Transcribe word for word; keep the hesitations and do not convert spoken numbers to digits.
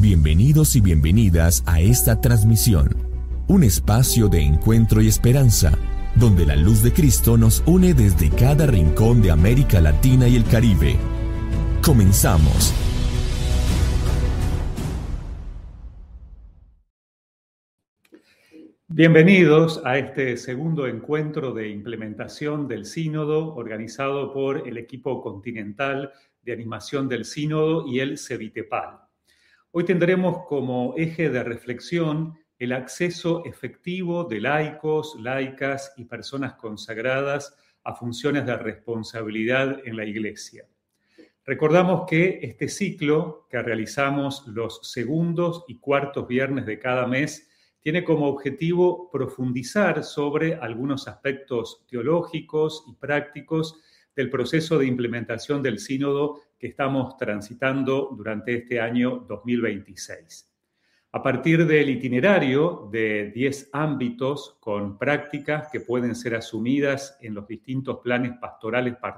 Bienvenidos y bienvenidas a esta transmisión, un espacio de encuentro y esperanza, donde la luz de Cristo nos une desde cada rincón de América Latina y el Caribe. Comenzamos. Bienvenidos a este segundo encuentro de implementación del Sínodo organizado por el equipo continental de animación del Sínodo y el CEVITEPAL. Hoy tendremos como eje de reflexión el acceso efectivo de laicos, laicas y personas consagradas a funciones de responsabilidad en la Iglesia. Recordamos que este ciclo que realizamos los segundos y cuartos viernes de cada mes tiene como objetivo profundizar sobre algunos aspectos teológicos y prácticos del proceso de implementación del sínodo que estamos transitando durante este año dos mil veintiséis. A partir del itinerario de diez ámbitos con prácticas que pueden ser asumidas en los distintos planes pastorales parroquiales,